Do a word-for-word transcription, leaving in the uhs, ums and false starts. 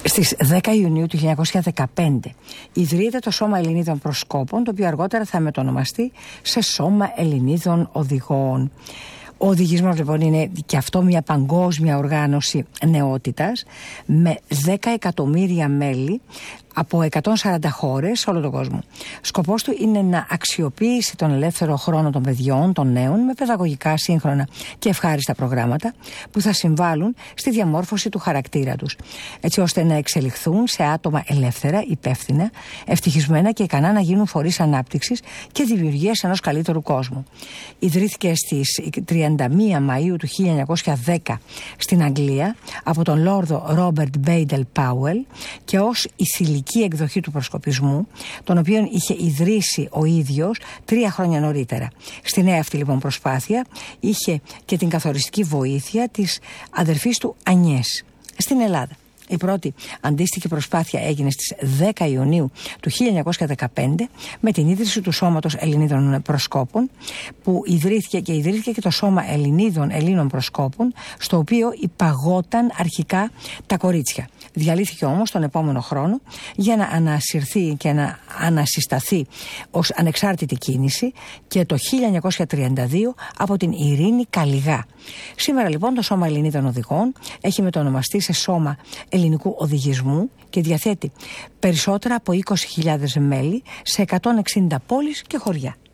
Στις δέκα Ιουνίου του χίλια εννιακόσια δεκαπέντε ιδρύεται το Σώμα Ελληνίδων Προσκόπων, το οποίο αργότερα θα μετονομαστεί σε Σώμα Ελληνίδων Οδηγών. Ο οδηγισμός λοιπόν είναι και αυτό μια παγκόσμια οργάνωση νεότητας με δέκα εκατομμύρια μέλη από εκατόν σαράντα χώρες σε όλο τον κόσμο. Σκοπός του είναι να αξιοποιήσει τον ελεύθερο χρόνο των παιδιών, των νέων, με παιδαγωγικά, σύγχρονα και ευχάριστα προγράμματα που θα συμβάλλουν στη διαμόρφωση του χαρακτήρα τους, έτσι ώστε να εξελιχθούν σε άτομα ελεύθερα, υπεύθυνα, ευτυχισμένα και ικανά να γίνουν φορείς ανάπτυξης και δημιουργίας ενός καλύτερου κόσμου. Ιδρύθηκε στις τριάντα μία Μαΐου του χίλια εννιακόσια δέκα στην Αγγλία από τον Λόρδο Ρόμπερτ Μπέιντελ Πάουελ και ως η θηλυκή εκδοχή του προσκοπισμού, τον οποίο είχε ιδρύσει ο ίδιος τρία χρόνια νωρίτερα. Στη νέα αυτή λοιπόν προσπάθεια είχε και την καθοριστική βοήθεια της αδερφής του Ανιές. Στην Ελλάδα η πρώτη αντίστοιχη προσπάθεια έγινε στις δέκα Ιουνίου του χίλια εννιακόσια δεκαπέντε με την ίδρυση του Σώματος Ελληνίδων Προσκόπων, που ιδρύθηκε και ιδρύθηκε και το Σώμα Ελληνίδων Ελλήνων Προσκόπων, στο οποίο υπαγόταν αρχικά τα κορίτσια. Διαλύθηκε όμως τον επόμενο χρόνο για να ανασυρθεί και να ανασυσταθεί ως ανεξάρτητη κίνηση και το χίλια εννιακόσια τριάντα δύο από την Ειρήνη Καλιγά. Σήμερα λοιπόν το Σώμα Ελληνίδων Οδηγών έχει μετονομαστεί σε Σώμα Ελληνικού Οδηγισμού και διαθέτει περισσότερα από είκοσι χιλιάδες μέλη σε εκατόν εξήντα πόλεις και χωριά.